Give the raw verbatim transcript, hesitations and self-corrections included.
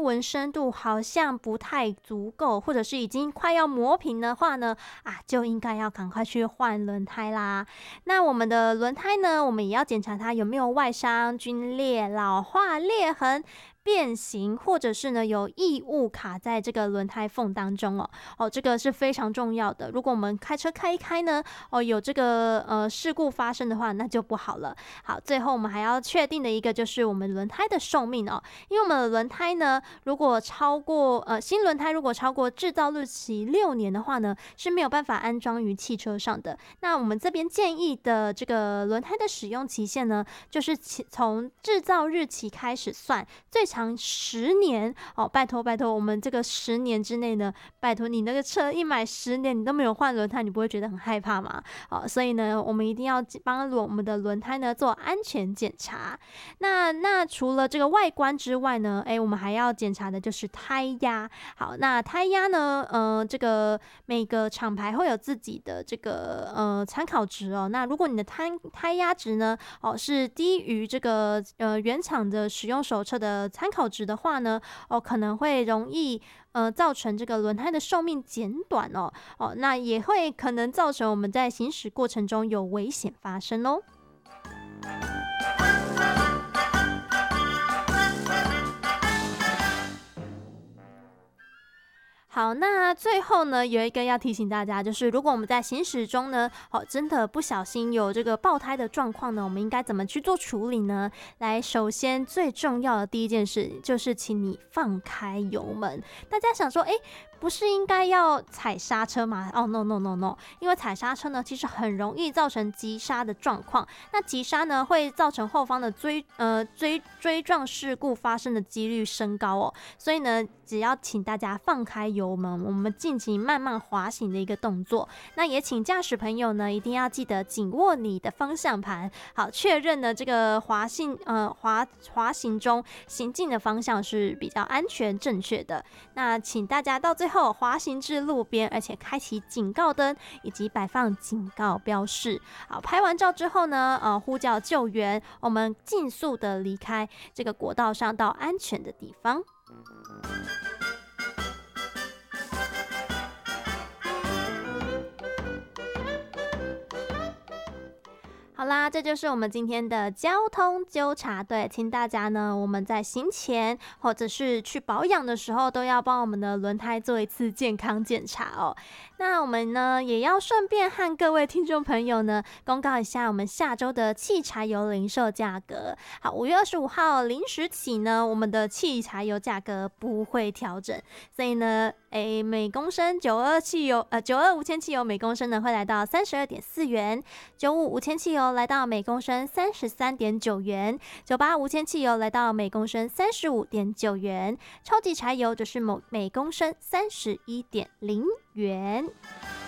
纹深度好像不太足够，或者是已经快要磨平的话呢，啊，就应该要赶快去换轮胎啦。那我们的轮胎呢，我们也要检查它有没有外伤、皲裂、老化、裂痕、变形，或者是呢有异物卡在这个轮胎缝当中哦。哦，这个是非常重要的。如果我们开车开一开呢，哦有这个呃事故发生的话，那就不好了。好，最后我们还要确定的一个就是我们轮胎的寿命哦，因为我们的轮胎呢，如果超过呃新轮胎如果超过制造日期六年的话呢，是没有办法安装于汽车上的。那我们这边建议的这个轮胎的使用期限呢，就是从制造日期开始算，最长十年哦。拜托拜托，我们这个十年之内呢，拜托你那个车一买十年你都没有换轮胎，你不会觉得很害怕吗？哦，所以呢，我们一定要帮我们的轮胎呢做安全检查。那那除了这个外观之外呢，哎，我们还要检查的就是胎压。好，那胎压呢，呃，这个每个厂牌会有自己的这个呃参考值哦。那如果你的胎胎压值呢，哦是低于这个呃原厂的使用手册的参考值的话呢，哦可能会容易呃造成这个轮胎的寿命减短哦。哦，那也会可能造成我们在行驶过程中有危险发生哦。好，那最后呢，有一个要提醒大家，就是如果我们在行驶中呢，哦，真的不小心有这个爆胎的状况呢，我们应该怎么去做处理呢？来，首先最重要的第一件事就是请你放开油门。大家想说，哎，不是应该要踩刹车吗？哦、oh, ，no no no no， 因为踩刹车呢，其实很容易造成急刹的状况。那急刹呢，会造成后方的追呃追追撞事故发生的几率升高哦。所以呢，只要请大家放开油门，我们进行慢慢滑行的一个动作。那也请驾驶朋友呢，一定要记得紧握你的方向盘，好，确认呢这个滑行呃滑滑行中行进的方向是比较安全正确的。那请大家到最后滑行至路边，而且开启警告灯以及摆放警告标示。好，拍完照之后呢，呃，呼叫救援，我们尽速的离开这个国道上，到安全的地方。好啦，这就是我们今天的交通纠察队，请大家呢，我们在行前或者是去保养的时候，都要帮我们的轮胎做一次健康检查哦。那我们呢，也要顺便和各位听众朋友呢，公告一下我们下周的汽柴油零售价格。好，五月二十五号零时起呢，我们的汽柴油价格不会调整，所以呢，诶，每公升九二汽油，呃，九二无铅汽油每公升呢会来到三十二点四元，九五无铅汽油来到每公升三十三点九元，九八无铅汽油来到每公升三十五点九元，超级柴油就是每每公升三十一点零元。